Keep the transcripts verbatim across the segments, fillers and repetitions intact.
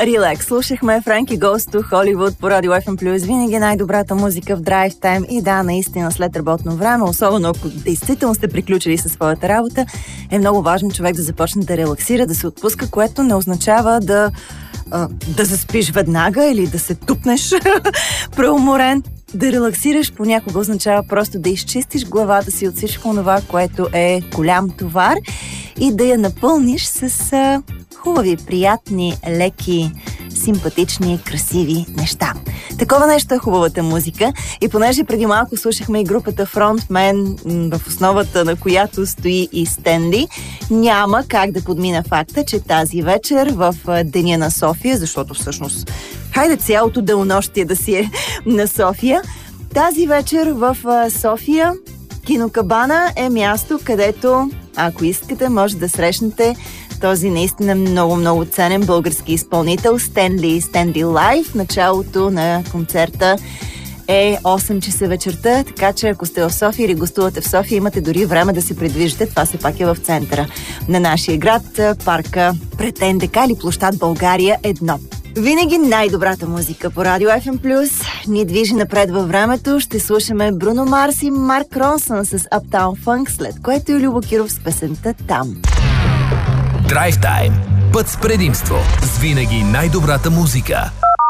Релакс. Слушахме Франки Goes to Hollywood по Радио Еф Ем Плюс. Винаги най-добрата музика в драйв тайм. И да, наистина след работно време, особено ако действително сте приключили със своята работа, е много важно човек да започне да релаксира, да се отпуска, което не означава да, да заспиш веднага или да се тупнеш преуморен. Да релаксираш понякога означава просто да изчистиш главата си от всичко това, което е голям товар и да я напълниш с а, хубави, приятни, леки, симпатични, красиви неща. Такова нещо е хубавата музика и понеже преди малко слушахме и групата Frontman, в основата на която стои и Стенли, няма как да подмина факта, че тази вечер в Деня на София, защото всъщност хайде цялото денонощие да си е на София, тази вечер в София Кинокабана е място, където, ако искате, може да срещнете този наистина много-много ценен български изпълнител Стенли, Стенли Лайв. Началото на концерта е осем часа вечерта, така че ако сте в София или гостувате в София, имате дори време да се придвижите. Това се пак е в центъра на нашия град, парка пред Ен Де Ка или площад България едно. Винаги най-добрата музика по Радио Еф Ем Плюс ни движи напред във времето. Ще слушаме Бруно Марс и Марк Ронсън с Uptown Funk, след което и Любо Киров с песента Там. Драйв тайм. Път с предимство. С винаги най-добрата музика.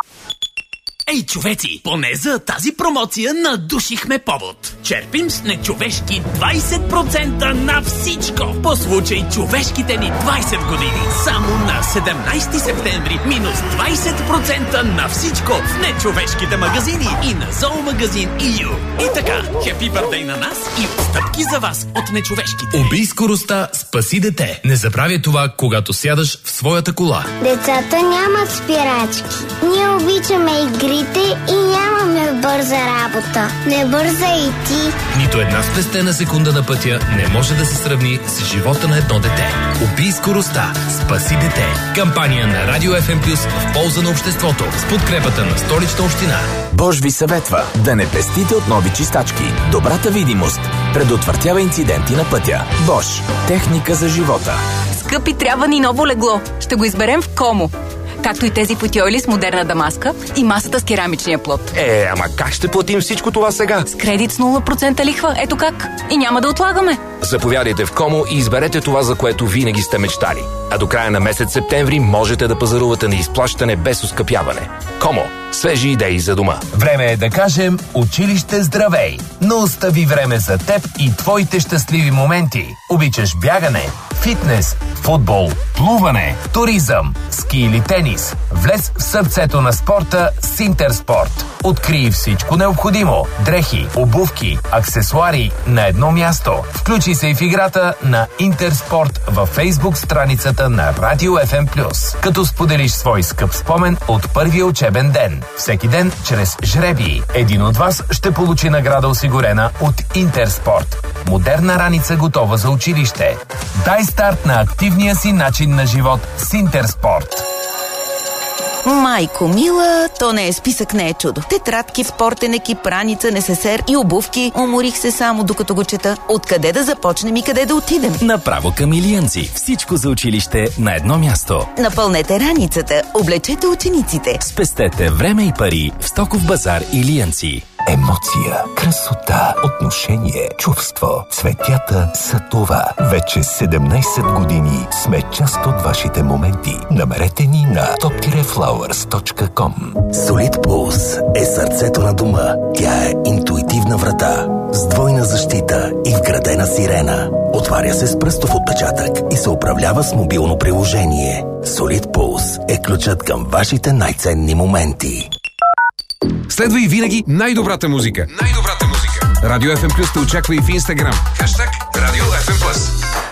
Ей, човеци, поне за тази промоция надушихме повод. Черпим с нечовешки двайсет процента на всичко. По случай човешките ни двайсет години. Само на седемнайсети септември минус двайсет процента на всичко в нечовешките магазини и на зоомагазин и ю. И така, хепи бърдей на нас и отстъпки за вас от нечовешките. Убий скоростта, спаси дете. Не забравяй това, когато сядаш в своята кола. Децата нямат спирачки. Ние обичаме игри и нямаме бърза работа. Не бърза и ти. Нито една спестена секунда на пътя не може да се сравни с живота на едно дете. Убий скоростта, спаси дете. Кампания на Радио Еф Ем Плюс в полза на обществото с подкрепата на Столична община. Бош ви съветва да не пестите от нови чистачки. Добрата видимост предотвратява инциденти на пътя. Бош. Техника за живота. Скъпи, трябва ни ново легло. Ще го изберем в Комо. Както и тези футиойли с модерна дамаска и масата с керамичния плод. Е, ама как ще платим всичко това сега? С кредит с нула процента лихва, ето как. И няма да отлагаме. Заповядайте в Комо и изберете това, за което винаги сте мечтали. А до края на месец септември можете да пазарувате на изплащане без оскъпяване. Комо. Свежи идеи за дома. Време е да кажем училище здравей. Но остави време за теб и твоите щастливи моменти. Обичаш бягане, фитнес, футбол, плуване, туризъм, ски или тенис. Влез в сърцето на спорта с Интерспорт. Открий всичко необходимо. Дрехи, обувки, аксесуари на едно място. Включи се и в играта на Интерспорт във Фейсбук страницата на Радио Еф Ем Плюс, като споделиш свой скъп спомен от първия учебен ден. Всеки ден чрез жребии. Един от вас ще получи награда, осигурена от Интерспорт. Модерна раница, готова за училище. Дай старт на активния си начин на живот с Интерспорт. Майко мила, то не е списък, не е чудо. Тетрадки, спортен екип, раница, несесер и обувки. Уморих се само докато го чета. Откъде да започнем и къде да отидем? Направо към Илиянци. Всичко за училище на едно място. Напълнете раницата, облечете учениците. Спестете време и пари в Стоков базар Илиянци. Емоция, красота, отношение, чувство. Цветята са това. Вече седемнайсет години сме част от вашите моменти. Намерете ни на топ флауърс точка ком. Solid Pulse е сърцето на дома. Тя е интуитивна врата с двойна защита и вградена сирена. Отваря се с пръстов отпечатък и се управлява с мобилно приложение. Solid Pulse е ключът към вашите най-ценни моменти. Следва и винаги най-добрата музика. Най-добрата музика. Радио Еф Ем Плюс те очаква и в Инстаграм. Хаштаг Радио Еф Ем Плюс.